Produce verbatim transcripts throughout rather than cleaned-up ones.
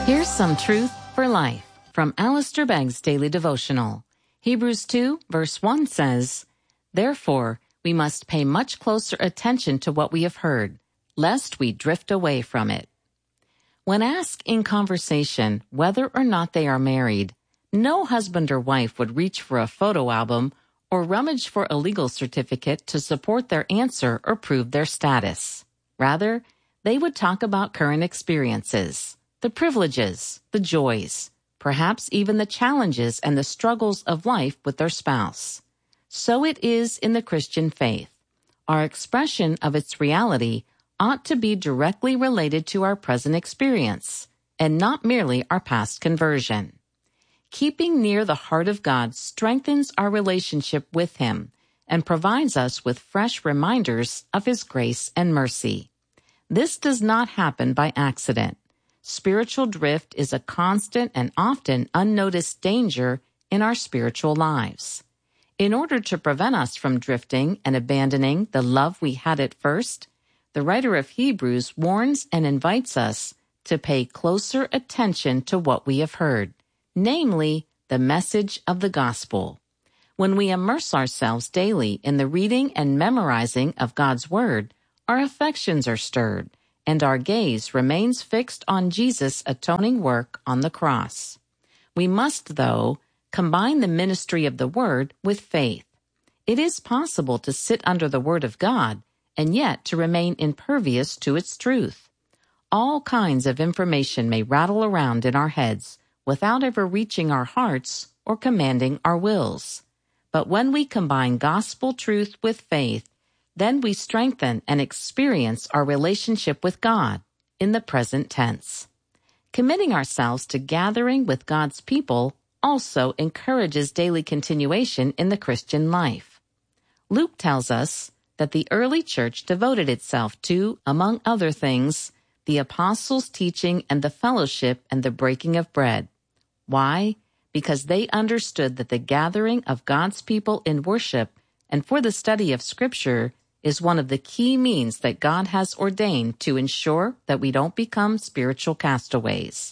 Here's some truth for life from Alistair Begg's Daily Devotional. Hebrews two, verse one says, "Therefore, we must pay much closer attention to what we have heard, lest we drift away from it." When asked in conversation whether or not they are married, no husband or wife would reach for a photo album or rummage for a legal certificate to support their answer or prove their status. Rather, they would talk about current experiences, the privileges, the joys, perhaps even the challenges and the struggles of life with their spouse. So it is in the Christian faith. Our expression of its reality ought to be directly related to our present experience, and not merely our past conversion. Keeping near the heart of God strengthens our relationship with Him and provides us with fresh reminders of His grace and mercy. This does not happen by accident. Spiritual drift is a constant and often unnoticed danger in our spiritual lives. In order to prevent us from drifting and abandoning the love we had at first, the writer of Hebrews warns and invites us to pay closer attention to what we have heard, namely, the message of the gospel. When we immerse ourselves daily in the reading and memorizing of God's Word, our affections are stirred, and our gaze remains fixed on Jesus' atoning work on the cross. We must, though, combine the ministry of the Word with faith. It is possible to sit under the Word of God and yet to remain impervious to its truth. All kinds of information may rattle around in our heads without ever reaching our hearts or commanding our wills. But when we combine gospel truth with faith, then we strengthen and experience our relationship with God in the present tense. Committing ourselves to gathering with God's people also encourages daily continuation in the Christian life. Luke tells us that the early church devoted itself to, among other things, the apostles' teaching and the fellowship and the breaking of bread. Why? Because they understood that the gathering of God's people in worship and for the study of Scripture is one of the key means that God has ordained to ensure that we don't become spiritual castaways.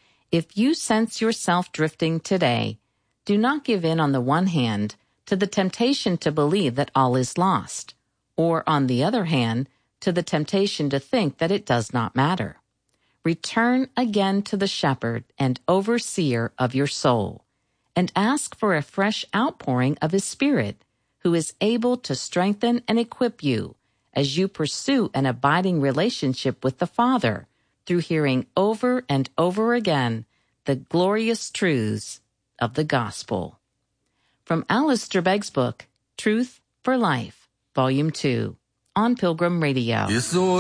If you sense yourself drifting today, do not give in on the one hand to the temptation to believe that all is lost, or on the other hand, to the temptation to think that it does not matter. Return again to the shepherd and overseer of your soul, and ask for a fresh outpouring of His Spirit, who is able to strengthen and equip you as you pursue an abiding relationship with the Father through hearing over and over again the glorious truths of the gospel. From Alistair Begg's book, Truth for Life, Volume two, on Pilgrim Radio.